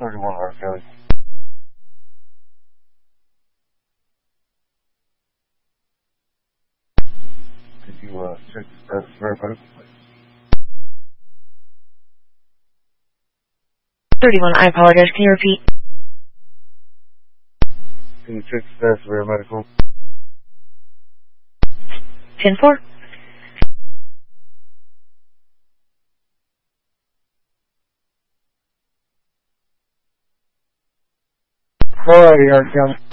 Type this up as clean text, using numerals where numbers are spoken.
31 R County. Could you check the status of our medical? 31, I apologize. Can you repeat? Can you check the status of our medical? 10-4. Alrighty, R County.